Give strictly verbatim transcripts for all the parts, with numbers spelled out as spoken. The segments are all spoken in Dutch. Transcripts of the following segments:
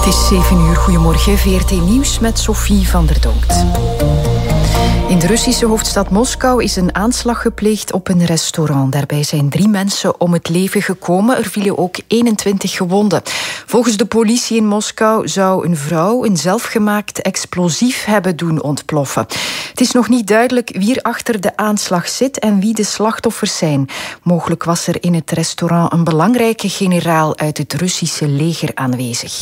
Het is zeven uur. Goedemorgen. V R T Nieuws met Sophie van der Donkt. In de Russische hoofdstad Moskou is een aanslag gepleegd op een restaurant. Daarbij zijn drie mensen om het leven gekomen. Er vielen ook eenentwintig gewonden. Volgens de politie in Moskou zou een vrouw een zelfgemaakt explosief hebben doen ontploffen. Het is nog niet duidelijk wie er achter de aanslag zit en wie de slachtoffers zijn. Mogelijk was er in het restaurant een belangrijke generaal uit het Russische leger aanwezig.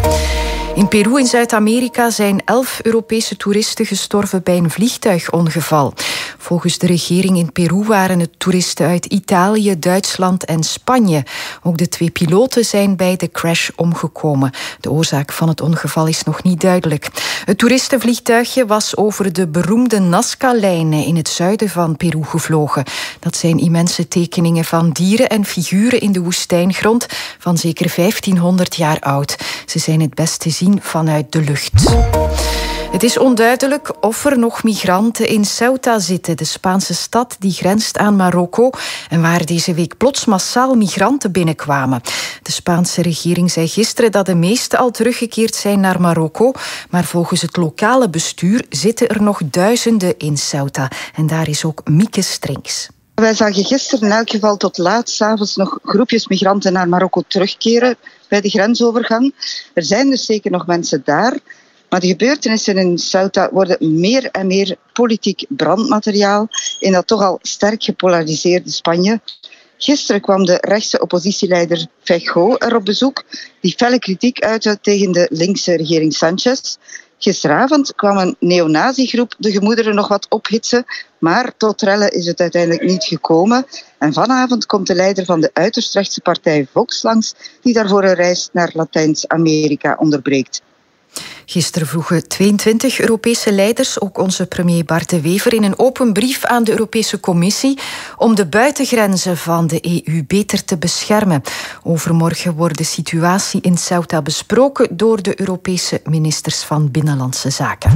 In Peru in Zuid-Amerika zijn elf Europese toeristen gestorven bij een vliegtuigongeval. Volgens de regering in Peru waren het toeristen uit Italië, Duitsland en Spanje. Ook de twee piloten zijn bij de crash omgekomen. De oorzaak van het ongeval is nog niet duidelijk. Het toeristenvliegtuigje was over de beroemde Nazca-lijnen in het zuiden van Peru gevlogen. Dat zijn immense tekeningen van dieren en figuren in de woestijngrond van zeker vijftienhonderd jaar oud. Ze zijn het best te zien vanuit de lucht. Het is onduidelijk of er nog migranten in Ceuta zitten, de Spaanse stad die grenst aan Marokko en waar deze week plots massaal migranten binnenkwamen. De Spaanse regering zei gisteren dat de meesten al teruggekeerd zijn naar Marokko, maar volgens het lokale bestuur zitten er nog duizenden in Ceuta. En daar is ook Mieke Strinks. Wij zagen gisteren in elk geval tot laat 's avonds nog groepjes migranten naar Marokko terugkeren bij de grensovergang. Er zijn dus zeker nog mensen daar. Maar de gebeurtenissen in Ceuta worden meer en meer politiek brandmateriaal in dat toch al sterk gepolariseerde Spanje. Gisteren kwam de rechtse oppositieleider Feijóo er op bezoek, die felle kritiek uitte tegen de linkse regering Sanchez. Gisteravond kwam een neonazigroep de gemoederen nog wat ophitsen, maar tot rellen is het uiteindelijk niet gekomen. En vanavond komt de leider van de uiterst rechtse partij Vox langs, die daarvoor een reis naar Latijns-Amerika onderbreekt. Gisteren vroegen tweeëntwintig Europese leiders, ook onze premier Bart De Wever, in een open brief aan de Europese Commissie om de buitengrenzen van de E U beter te beschermen. Overmorgen wordt de situatie in Ceuta besproken door de Europese ministers van Binnenlandse Zaken.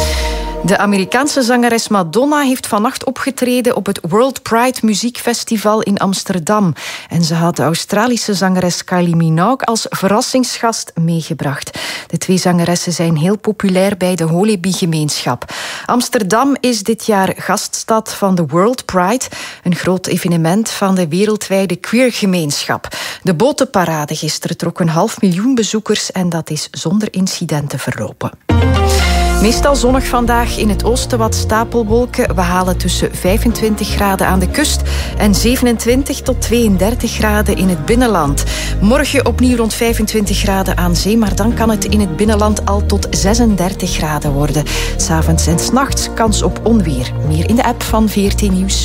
De Amerikaanse zangeres Madonna heeft vannacht opgetreden op het World Pride Muziekfestival in Amsterdam. En ze had de Australische zangeres Kylie Minogue als verrassingsgast meegebracht. De twee zangeressen zijn heel populair bij de Holebi-gemeenschap. Amsterdam is dit jaar gaststad van de World Pride, een groot evenement van de wereldwijde queergemeenschap. De botenparade gisteren trok een half miljoen bezoekers en dat is zonder incidenten verlopen. Meestal zonnig vandaag, in het oosten wat stapelwolken. We halen tussen vijfentwintig graden aan de kust en zevenentwintig tot tweeëndertig graden in het binnenland. Morgen opnieuw rond vijfentwintig graden aan zee, maar dan kan het in het binnenland al tot zesendertig graden worden. 'S Avonds en 's nachts kans op onweer. Meer in de app van V R T Nieuws.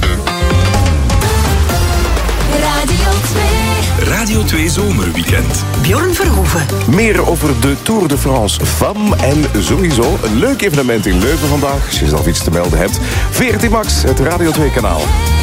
Radio twee Zomerweekend. Bjorn Verhoeven. Meer over de Tour de France Femme en sowieso een leuk evenement in Leuven vandaag. Als je zelf iets te melden hebt. V R T Max, het Radio twee kanaal.